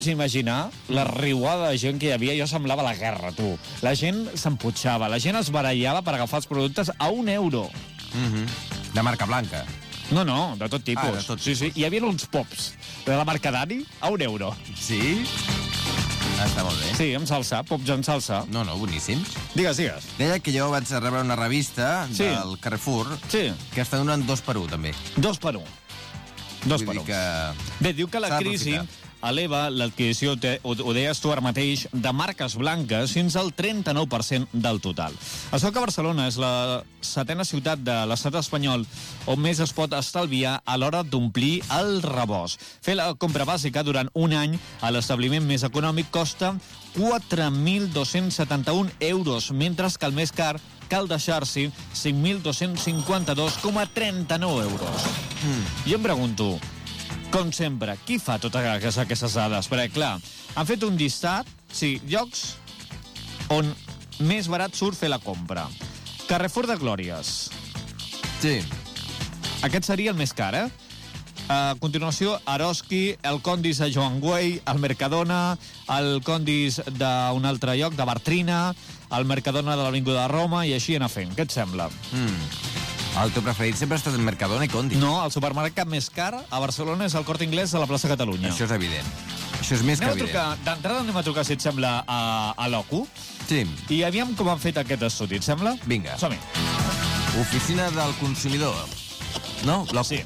imaginar la riuada de gent que hi havia. Jo semblava la guerra, tu. La gent s'emputxava, la gent es barallava per agafar els productes a €1. De marca blanca. No, de tot tipus. De tot sí. Hi havia uns pops de la marca Dani a €1. Sí? Està molt bé. Sí, amb salsa, pops amb salsa. No, boníssims. Digues. Deia que jo vaig rebre una revista del Carrefour que està donant 2 per 1, també. 2 per 1. Bé, diu que la crisi eleva l'adquisició, ho deies tu ara mateix, de marques blanques fins al 39% del total. Això que Barcelona és la 7ª ciutat de l'estat espanyol on més es pot estalviar a l'hora d'omplir el rebost. Fer la compra bàsica durant un any a l'establiment més econòmic costa 4.271 euros, mentre que el més car cal deixar-s'hi 5.252,39 euros. Jo em pregunto, com sempre, qui fa totes aquestes dades? Perquè, clar, han fet un llistat, llocs on més barat surt fer la compra. Carrefour de Glòries. Sí. Aquest seria el més car, A continuació, Eroski, el Condis de Joan Güell, el Mercadona, el Condis d'un altre lloc, de Bartrina, el Mercadona de l'Avinguda de Roma, i així anar fent. Què et sembla? El teu preferit sempre ha estat el Mercadona i Condis. No, el supermercat més car a Barcelona és el Corte Inglés de la plaça Catalunya. Això és evident. Això és més que evident. D'entrada anem a trucar, si et sembla, a l'OCU. Sí. I aviam com han fet aquest estudi, et sembla? Vinga. Som-hi. Oficina del consumidor. No? L'OCU. Sí.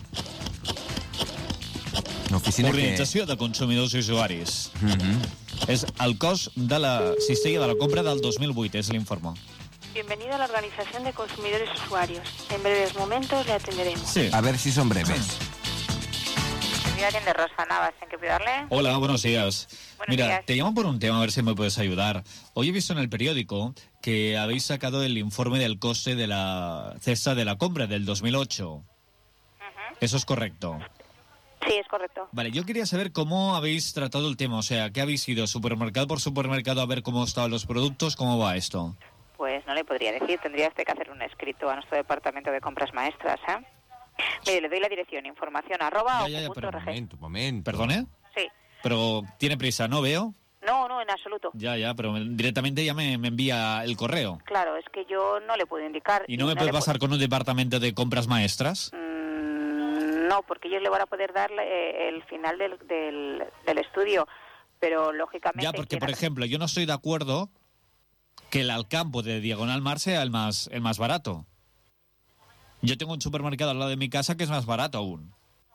Organització de Consumidors i Usuaris. És el cost de la cistella de la compra del 2008, és l'informe. Bienvenido a la Organización de Consumidores y Usuarios. En breves momentos le atenderemos. Sí. A ver si son breves. Mira, atiende Rosa Navas, ¿en qué ayudarle? Hola, buenos días. Mira, te llamo por un tema, a ver si me puedes ayudar. Hoy he visto en el periódico que habéis sacado el informe del coste de la cesta de la compra del 2008. ¿Eso es correcto? Sí, es correcto. Vale, yo quería saber cómo habéis tratado el tema, o sea, ¿qué habéis ido supermercado por supermercado a ver cómo estaban los productos? ¿Cómo va esto? Pues no le podría decir, tendría usted que hacer un escrito a nuestro departamento de compras maestras, Mire, le doy la dirección, información @ pero ocu.org. un momento. ¿Perdone? Sí. Pero tiene prisa, ¿no veo? No, en absoluto. Ya, pero directamente ya me envía el correo. Claro, es que yo no le puedo indicar. ¿Y no me puede pasar con un departamento de compras maestras? No, porque ellos le van a poder dar el final del estudio, pero lógicamente... Ya, porque, por ejemplo, yo no estoy de acuerdo que el Alcampo de Diagonal Mar sea el más barato. Yo tengo un supermercado al lado de mi casa que es más barato aún.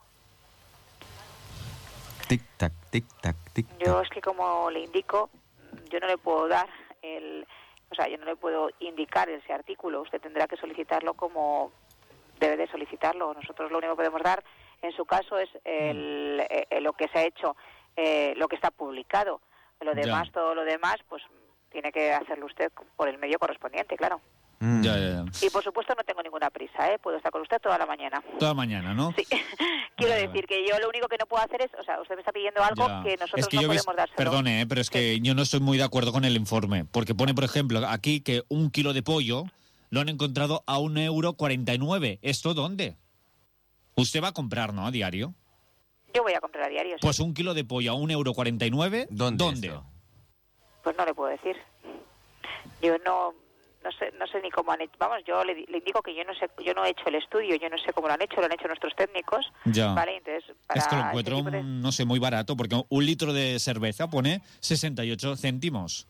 Tic-tac, tic-tac, tic-tac. Yo es que, como le indico, yo no le puedo dar yo no le puedo indicar ese artículo. Usted tendrá que solicitarlo como debe de solicitarlo. Nosotros lo único que podemos dar, en su caso, es lo que se ha hecho, lo que está publicado. Lo demás, todo lo demás, pues tiene que hacerlo usted por el medio correspondiente, claro. Ya. Y por supuesto no tengo ninguna prisa, puedo estar con usted toda la mañana. Toda mañana, ¿no? Sí. Quiero decir que yo lo único que no puedo hacer es, usted me está pidiendo algo que nosotros no podemos dárselo. Perdone, pero es que yo no estoy muy de acuerdo con el informe, porque pone, por ejemplo, aquí que 1 kilo de pollo lo han encontrado a €1,49. ¿Esto dónde? Usted va a comprar, ¿no? A diario. Yo voy a comprar a diario. Sí. Pues 1 kilo de pollo a €1,49. ¿Dónde? Pues no le puedo decir. Yo no sé ni cómo han hecho. Vamos, yo le indico que yo no he hecho el estudio, yo no sé cómo lo han hecho nuestros técnicos. Ya. Vale, entonces Es que lo encuentro, no sé, muy barato, porque 1 litro de cerveza pone 68 céntimos.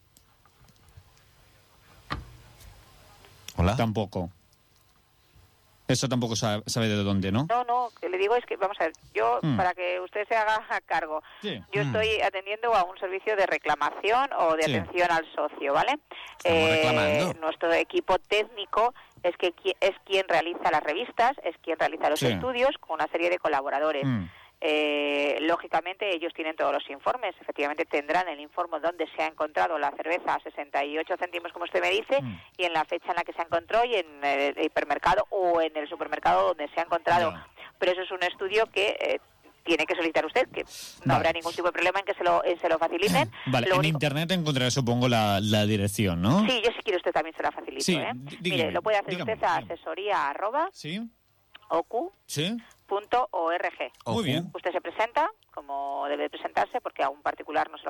¿Hola? Tampoco. Eso tampoco sabe de dónde, ¿no? No, que le digo es que, vamos a ver, yo, para que usted se haga a cargo, yo estoy atendiendo a un servicio de reclamación o de atención al socio, ¿vale? Nuestro equipo técnico es quien realiza las revistas, es quien realiza los estudios con una serie de colaboradores. Lógicamente ellos tienen todos los informes, efectivamente tendrán el informe donde se ha encontrado la cerveza a 68 céntimos, como usted me dice, y en la fecha en la que se encontró y en el hipermercado o en el supermercado donde se ha encontrado. Pero eso es un estudio que tiene que solicitar usted, que no habrá ningún tipo de problema en que se lo faciliten. Vale, en internet encontraré, supongo, la dirección, ¿no? Sí, yo si quiere usted también se la facilito. Sí, Mire, lo puede hacer usted a asesoría @ ¿Sí? ocu. ¿Sí? .org. Muy bien. Usted se presenta como debe presentarse, porque a un particular no se lo